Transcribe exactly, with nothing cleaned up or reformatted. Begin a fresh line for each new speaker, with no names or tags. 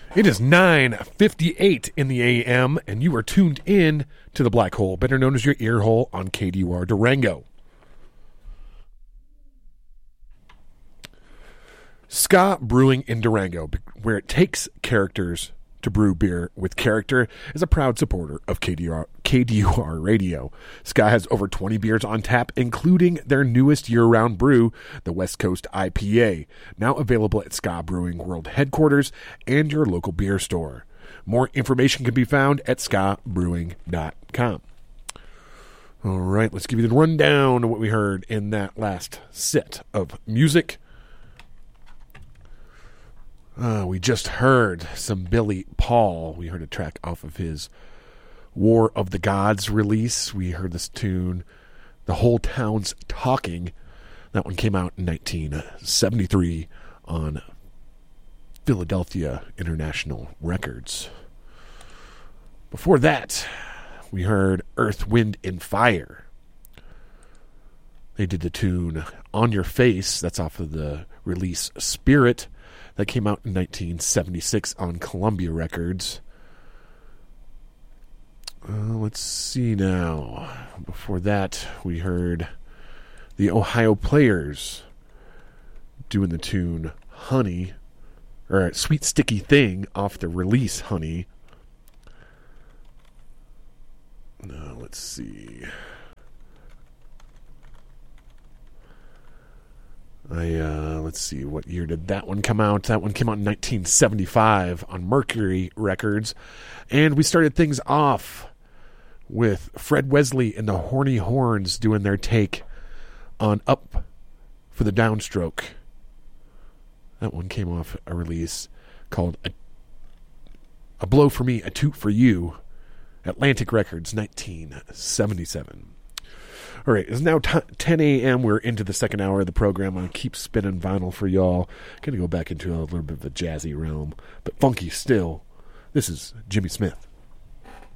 It is nine fifty-eight in the A M, and you are tuned in to the Black Hole, better known as your ear hole on K D U R Durango. Ska Brewing in Durango, where it takes characters to brew beer with character, is a proud supporter of K D U R, K D U R Radio. Ska has over twenty beers on tap, including their newest year-round brew, the West Coast I P A, now available at Ska Brewing World Headquarters and your local beer store. More information can be found at ska brewing dot com. All right, let's give you the rundown of what we heard in that last set of music. Uh, we just heard some Billy Paul. We heard a track off of his War of the Gods release. We heard this tune, The Whole Town's Talking. That one came out in nineteen seventy-three on Philadelphia International Records. Before that, we heard Earth, Wind, and Fire. They did the tune On Your Face. That's off of the release Spirit. That came out in nineteen seventy-six on Columbia Records. Uh, let's see now. Before that, we heard the Ohio Players doing the tune Honey, or Sweet Sticky Thing off the release Honey. Now, let's see. I uh, let's see, what year did that one come out? That one came out in nineteen seventy-five on Mercury Records. And we started things off with Fred Wesley and the Horny Horns doing their take on Up for the Downstroke. That one came off a release called A, a Blow for Me, A Toot for You, Atlantic Records, nineteen seventy-seven. All right, it's now t- ten a.m. We're into the second hour of the program. I'll keep spinning vinyl for y'all. Going to go back into a little bit of a jazzy realm, but funky still. This is Jimmy Smith.